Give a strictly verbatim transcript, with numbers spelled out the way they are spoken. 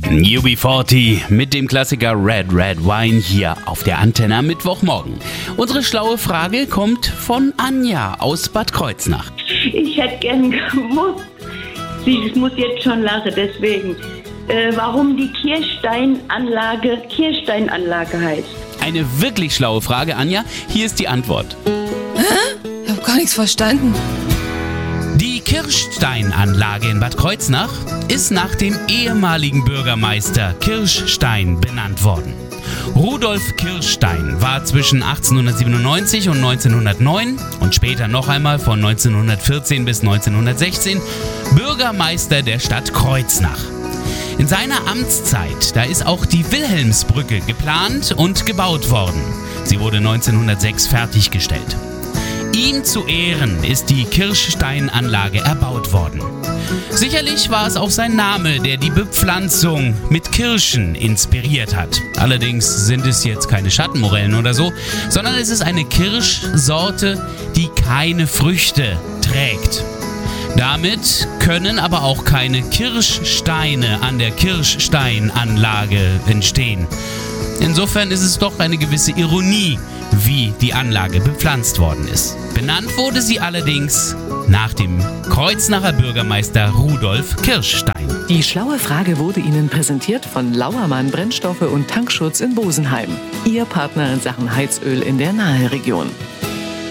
U B vierzig mit dem Klassiker Red Red Wine hier auf der Antenne am Mittwochmorgen. Unsere schlaue Frage kommt von Anja aus Bad Kreuznach. Ich hätte gern gewusst, ich muss jetzt schon lachen, deswegen, äh, warum die Kirchsteinanlage Kirchsteinanlage heißt. Eine wirklich schlaue Frage, Anja. Hier ist die Antwort. Hä? Ich habe gar nichts verstanden. Die Kirchsteinanlage in Bad Kreuznach ist nach dem ehemaligen Bürgermeister Kirchstein benannt worden. Rudolf Kirchstein war zwischen achtzehnhundertsiebenundneunzig und neunzehnhundertneun und später noch einmal von neunzehnhundertvierzehn bis neunzehnhundertsechzehn Bürgermeister der Stadt Kreuznach. In seiner Amtszeit, da ist auch die Wilhelmsbrücke geplant und gebaut worden. Sie wurde neunzehnhundertsechs fertiggestellt. Ihm zu Ehren ist die Kirchsteinanlage erbaut worden. Sicherlich war es auch sein Name, der die Bepflanzung mit Kirschen inspiriert hat. Allerdings sind es jetzt keine Schattenmorellen oder so, sondern es ist eine Kirschsorte, die keine Früchte trägt. Damit können aber auch keine Kirschsteine an der Kirchsteinanlage entstehen. Insofern ist es doch eine gewisse Ironie, wie die Anlage bepflanzt worden ist. Benannt wurde sie allerdings nach dem Kreuznacher Bürgermeister Rudolf Kirchstein. Die schlaue Frage wurde Ihnen präsentiert von Lauermann Brennstoffe und Tankschutz in Bosenheim. Ihr Partner in Sachen Heizöl in der Naheregion.